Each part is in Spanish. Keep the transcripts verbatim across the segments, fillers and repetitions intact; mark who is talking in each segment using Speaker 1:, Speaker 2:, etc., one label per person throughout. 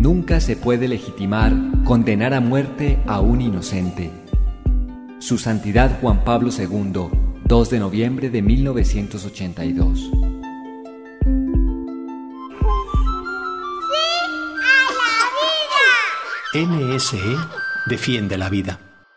Speaker 1: Nunca se puede legitimar condenar a muerte a un inocente. Su Santidad Juan Pablo segundo, dos de noviembre de mil novecientos ochenta y dos.
Speaker 2: N S E defiende la vida.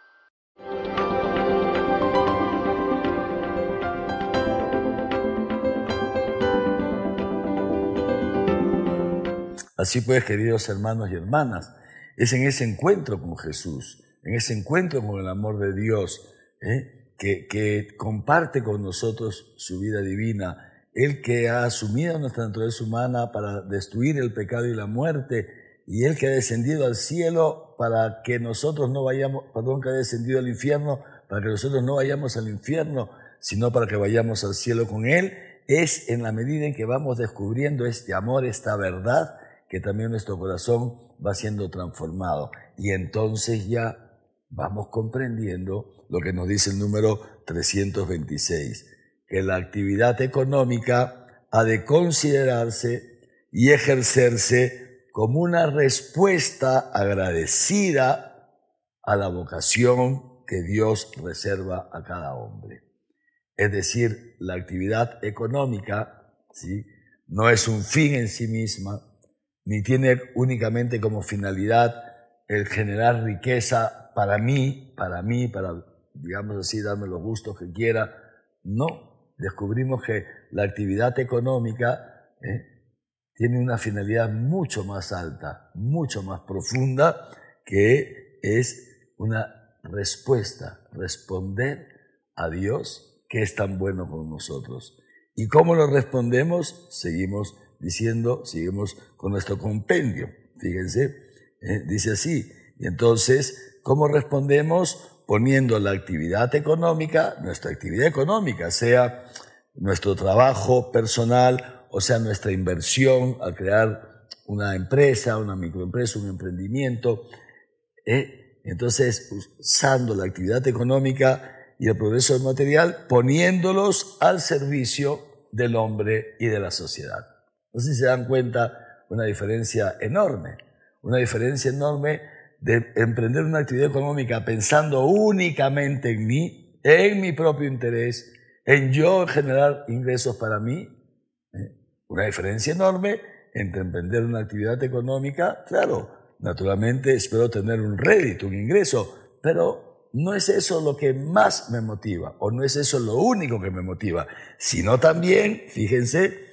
Speaker 3: Así pues, queridos hermanos y hermanas, es en ese encuentro con Jesús, en ese encuentro con el amor de Dios, ¿eh? que, que comparte con nosotros su vida divina, Él que ha asumido nuestra naturaleza humana para destruir el pecado y la muerte, y Él que ha descendido al cielo para que nosotros no vayamos, perdón, que ha descendido al infierno, para que nosotros no vayamos al infierno, sino para que vayamos al cielo con Él. Es en la medida en que vamos descubriendo este amor, esta verdad, que también nuestro corazón va siendo transformado. Y entonces ya vamos comprendiendo lo que nos dice el número trescientos veintiséis, que la actividad económica ha de considerarse y ejercerse como una respuesta agradecida a la vocación que Dios reserva a cada hombre. Es decir, la actividad económica, ¿sí?, no es un fin en sí misma, ni tiene únicamente como finalidad el generar riqueza para mí, para mí, para, digamos así, darme los gustos que quiera. No, descubrimos que la actividad económica ¿eh? tiene una finalidad mucho más alta, mucho más profunda, que es una respuesta, responder a Dios que es tan bueno con nosotros. ¿Y cómo lo respondemos? Seguimos diciendo, seguimos con nuestro compendio. Fíjense, eh, dice así. Y entonces, ¿cómo respondemos? Poniendo la actividad económica, nuestra actividad económica, sea nuestro trabajo personal, o sea, nuestra inversión al crear una empresa, una microempresa, un emprendimiento. Eh, entonces, usando la actividad económica y el progreso material, poniéndolos al servicio del hombre y de la sociedad. No sé si se dan cuenta, una diferencia enorme, una diferencia enorme de emprender una actividad económica pensando únicamente en mí, en mi propio interés, en yo generar ingresos para mí. ¿eh? Una diferencia enorme entre emprender una actividad económica, claro, naturalmente espero tener un rédito, un ingreso, pero no es eso lo que más me motiva, o no es eso lo único que me motiva, sino también, fíjense,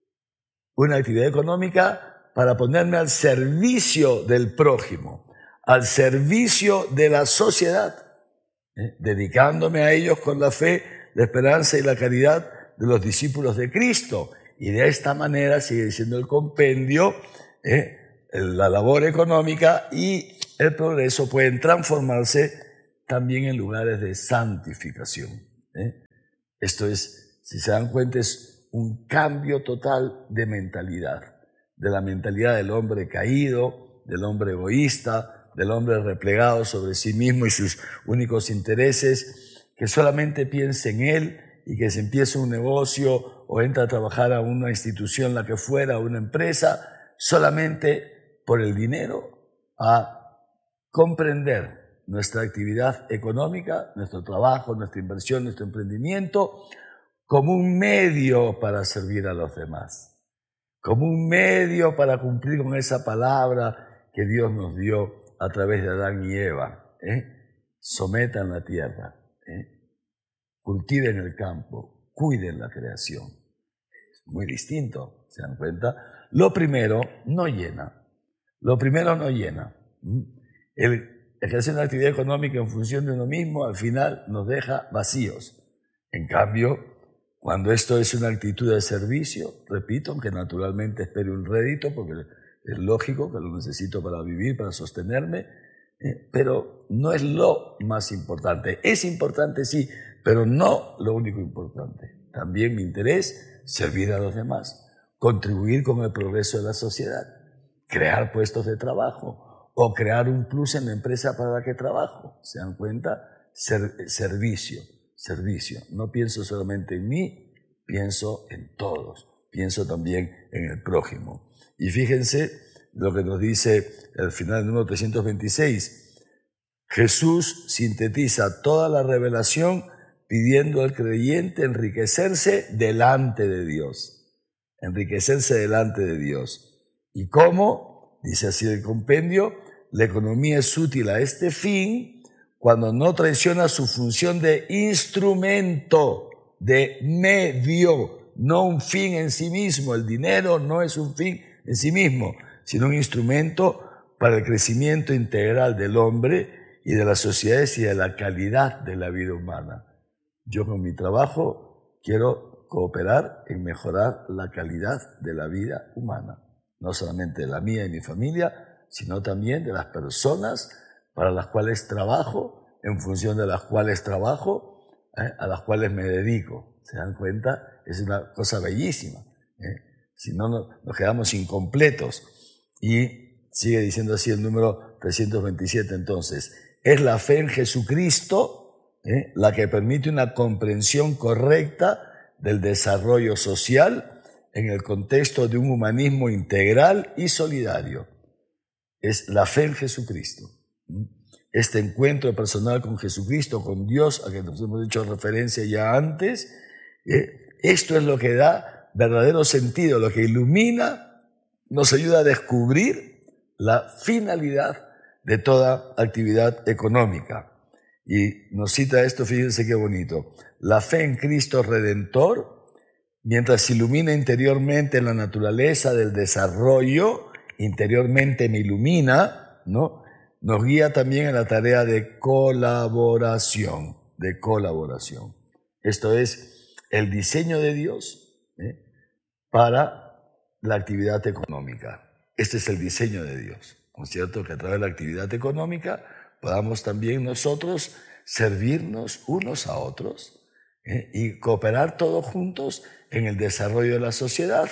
Speaker 3: una actividad económica para ponerme al servicio del prójimo, al servicio de la sociedad, ¿eh? dedicándome a ellos con la fe, la esperanza y la caridad de los discípulos de Cristo. Y de esta manera, sigue diciendo el compendio, ¿eh? la labor económica y el progreso pueden transformarse también en lugares de santificación. ¿eh? Esto es, si se dan cuenta, es un cambio total de mentalidad, de la mentalidad del hombre caído, del hombre egoísta, del hombre replegado sobre sí mismo y sus únicos intereses, que solamente piensa en él y que se empieza un negocio o entra a trabajar a una institución, la que fuera, a una empresa, solamente por el dinero, a comprender nuestra actividad económica, nuestro trabajo, nuestra inversión, nuestro emprendimiento, como un medio para servir a los demás, como un medio para cumplir con esa palabra que Dios nos dio a través de Adán y Eva. ¿eh? Sometan la tierra, ¿eh? cultiven el campo, cuiden la creación. Es muy distinto, ¿se dan cuenta? Lo primero no llena, lo primero no llena. El ejercer una actividad económica en función de uno mismo, al final nos deja vacíos. En cambio, cuando esto es una actitud de servicio, repito, aunque naturalmente espere un rédito, porque es lógico que lo necesito para vivir, para sostenerme, eh, pero no es lo más importante. Es importante, sí, pero no lo único importante. También mi interés, servir a los demás, contribuir con el progreso de la sociedad, crear puestos de trabajo o crear un plus en la empresa para la que trabajo. ¿Se dan cuenta? Ser, servicio. Servicio. No pienso solamente en mí, pienso en todos. Pienso también en el prójimo. Y fíjense lo que nos dice al final del número trescientos veintiséis. Jesús sintetiza toda la revelación pidiendo al creyente enriquecerse delante de Dios. Enriquecerse delante de Dios. ¿Y cómo? Dice así el compendio, la economía es útil a este fin cuando no traiciona su función de instrumento, de medio, no un fin en sí mismo. El dinero no es un fin en sí mismo, sino un instrumento para el crecimiento integral del hombre y de las sociedades y de la calidad de la vida humana. Yo con mi trabajo quiero cooperar en mejorar la calidad de la vida humana, no solamente de la mía y mi familia, sino también de las personas para las cuales trabajo, en función de las cuales trabajo, ¿eh? a las cuales me dedico. ¿Se dan cuenta? Es una cosa bellísima. ¿eh? Si no, no, nos quedamos incompletos. Y sigue diciendo así el número trescientos veintisiete entonces. Es la fe en Jesucristo ¿eh? la que permite una comprensión correcta del desarrollo social en el contexto de un humanismo integral y solidario. Es la fe en Jesucristo. Este encuentro personal con Jesucristo, con Dios, a que nos hemos hecho referencia ya antes, eh, esto es lo que da verdadero sentido, lo que ilumina, nos ayuda a descubrir la finalidad de toda actividad económica. Y nos cita esto, fíjense qué bonito. La fe en Cristo Redentor, mientras ilumina interiormente la naturaleza del desarrollo, interiormente me ilumina, ¿no? Nos guía también en la tarea de colaboración, de colaboración. Esto es el diseño de Dios ¿eh? para la actividad económica. Este es el diseño de Dios, ¿no es cierto? Que a través de la actividad económica podamos también nosotros servirnos unos a otros ¿eh? y cooperar todos juntos en el desarrollo de la sociedad,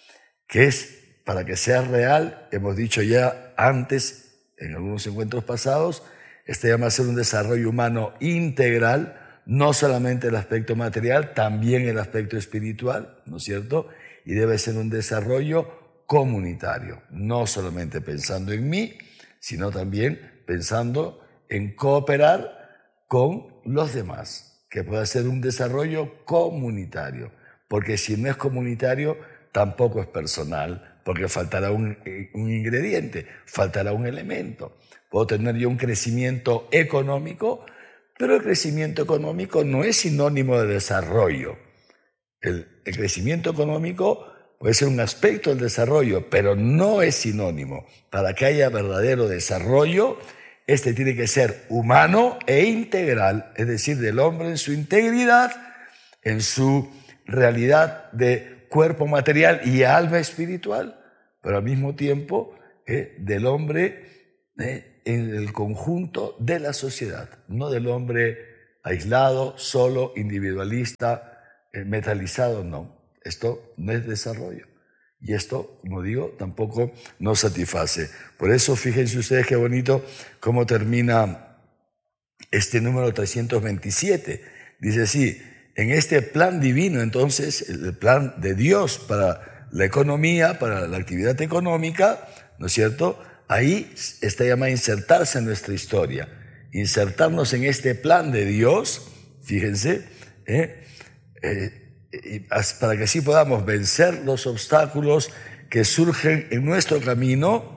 Speaker 3: que es, para que sea real, hemos dicho ya antes, en algunos encuentros pasados, este llama a ser un desarrollo humano integral, no solamente el aspecto material, también el aspecto espiritual, ¿no es cierto? Y debe ser un desarrollo comunitario, no solamente pensando en mí, sino también pensando en cooperar con los demás, que pueda ser un desarrollo comunitario, porque si no es comunitario, tampoco es personal, porque faltará un, un ingrediente, faltará un elemento. Puedo tener yo un crecimiento económico, pero el crecimiento económico no es sinónimo de desarrollo. El, el crecimiento económico puede ser un aspecto del desarrollo, pero no es sinónimo. Para que haya verdadero desarrollo, este tiene que ser humano e integral, es decir, del hombre en su integridad, en su realidad de cuerpo material y alma espiritual, pero al mismo tiempo eh, del hombre eh, en el conjunto de la sociedad, no del hombre aislado, solo, individualista, eh, metalizado, no. Esto no es desarrollo. Y esto, como digo, tampoco nos satisface. Por eso, fíjense ustedes qué bonito cómo termina este número trescientos veintisiete. Dice así, en este plan divino, entonces, el plan de Dios para la economía, para la actividad económica, ¿no es cierto? Ahí está llamado a insertarse en nuestra historia, insertarnos en este plan de Dios, fíjense, ¿eh? Eh, y para que así podamos vencer los obstáculos que surgen en nuestro camino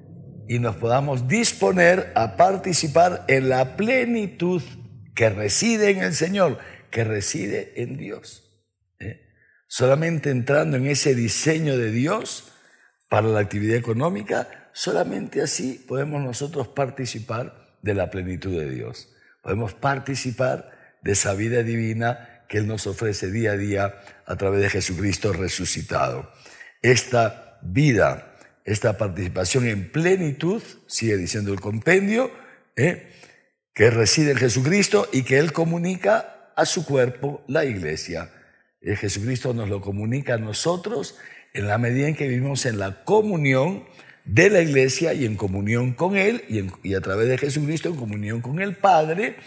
Speaker 3: y nos podamos disponer a participar en la plenitud que reside en el Señor, que reside en Dios. ¿eh? Solamente entrando en ese diseño de Dios para la actividad económica, solamente así podemos nosotros participar de la plenitud de Dios. Podemos participar de esa vida divina que Él nos ofrece día a día a través de Jesucristo resucitado. Esta vida, esta participación en plenitud, sigue diciendo el compendio, ¿eh? que reside en Jesucristo y que Él comunica a su cuerpo, la iglesia. El Jesucristo nos lo comunica a nosotros en la medida en que vivimos en la comunión de la iglesia y en comunión con Él y, en, y a través de Jesucristo en comunión con el Padre,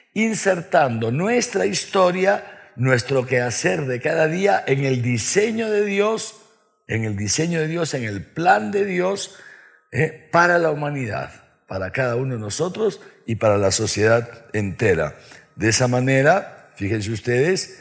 Speaker 3: insertando nuestra historia, nuestro quehacer de cada día en el diseño de Dios, en el diseño de Dios, en el plan de Dios ¿eh? Para la humanidad, para cada uno de nosotros y para la sociedad entera. De esa manera, fíjense ustedes,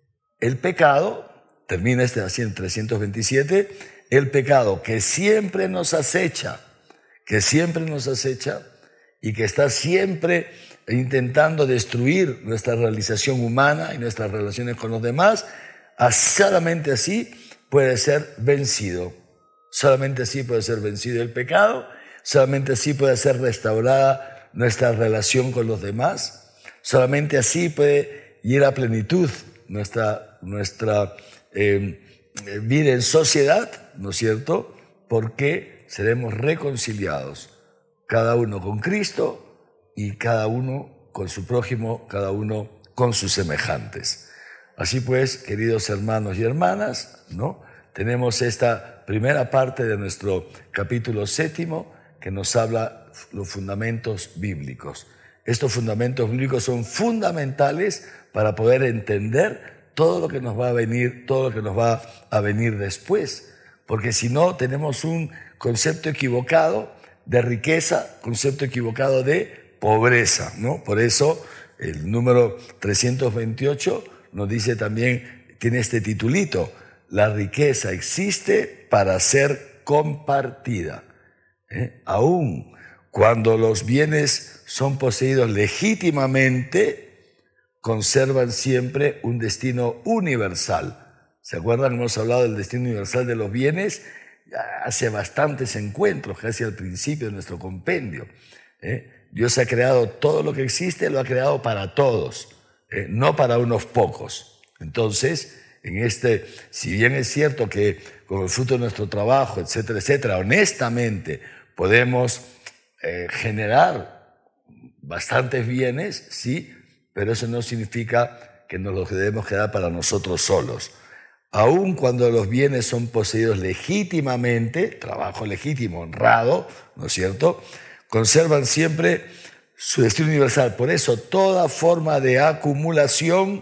Speaker 3: el pecado, termina este así en trescientos veintisiete, el pecado que siempre nos acecha, que siempre nos acecha y que está siempre intentando destruir nuestra realización humana y nuestras relaciones con los demás, solamente así puede ser vencido. Solamente así puede ser vencido el pecado, solamente así puede ser restaurada nuestra relación con los demás, solamente así puede ir a plenitud nuestra, nuestra eh, vida en sociedad, ¿no es cierto? Porque seremos reconciliados, cada uno con Cristo y cada uno con su prójimo, cada uno con sus semejantes. Así pues, queridos hermanos y hermanas, ¿no? Tenemos esta primera parte de nuestro capítulo séptimo que nos habla los fundamentos bíblicos. Estos fundamentos bíblicos son fundamentales para poder entender todo lo que nos va a venir, todo lo que nos va a venir después. Porque si no, tenemos un concepto equivocado de riqueza, concepto equivocado de pobreza, ¿no? Por eso el número trescientos veintiocho nos dice también, tiene este titulito: la riqueza existe para ser compartida. ¿Eh? Aún cuando los bienes son poseídos legítimamente, conservan siempre un destino universal. ¿Se acuerdan? Hemos hablado del destino universal de los bienes hace bastantes encuentros, casi al principio de nuestro compendio. ¿Eh? Dios ha creado todo lo que existe, lo ha creado para todos, ¿eh? No para unos pocos. Entonces, en este, si bien es cierto que con el fruto de nuestro trabajo, etcétera, etcétera, honestamente podemos eh, generar bastantes bienes, sí, pero eso no significa que nos los debemos quedar para nosotros solos. Aun cuando los bienes son poseídos legítimamente, trabajo legítimo, honrado, ¿no es cierto?, conservan siempre su destino universal. Por eso, toda forma de acumulación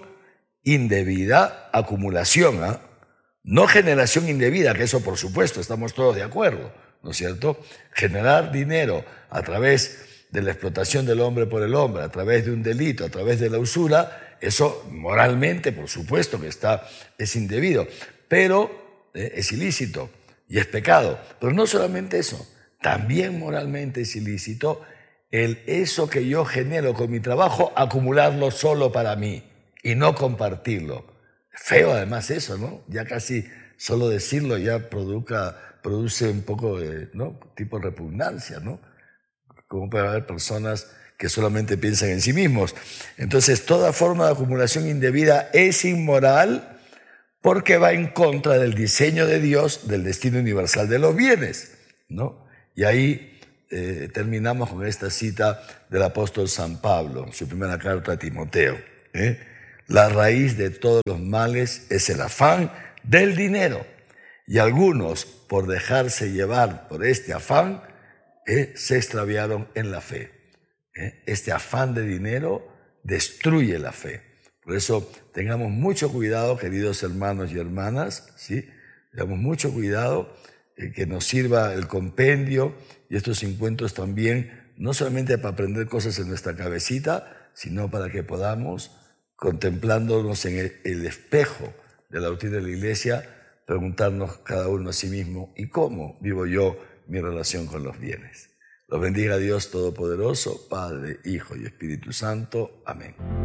Speaker 3: indebida, acumulación, ¿eh? No generación indebida, que eso por supuesto, estamos todos de acuerdo, ¿no es cierto? Generar dinero a través de la explotación del hombre por el hombre, a través de un delito, a través de la usura, eso moralmente, por supuesto que está, es indebido, pero eh, es ilícito y es pecado. Pero no solamente eso, también moralmente es ilícito el eso que yo genero con mi trabajo, acumularlo solo para mí y no compartirlo. Feo además eso, ¿no? Ya casi solo decirlo ya produca, produce un poco de, ¿no?, tipo de repugnancia, ¿no? Como puede haber personas que solamente piensan en sí mismos. Entonces, toda forma de acumulación indebida es inmoral porque va en contra del diseño de Dios del destino universal de los bienes, ¿no? Y ahí eh, terminamos con esta cita del apóstol San Pablo, en su primera carta a Timoteo, ¿eh? La raíz de todos los males es el afán del dinero, y algunos, por dejarse llevar por este afán, eh, se extraviaron en la fe. ¿Eh? Este afán de dinero destruye la fe. Por eso tengamos mucho cuidado, queridos hermanos y hermanas, ¿sí? Tengamos mucho cuidado, eh, que nos sirva el compendio y estos encuentros también, no solamente para aprender cosas en nuestra cabecita, sino para que podamos, contemplándonos en el, el espejo de la doctrina de la Iglesia, preguntarnos cada uno a sí mismo: ¿y cómo vivo yo mi relación con los bienes? Los bendiga Dios Todopoderoso, Padre, Hijo y Espíritu Santo. Amén.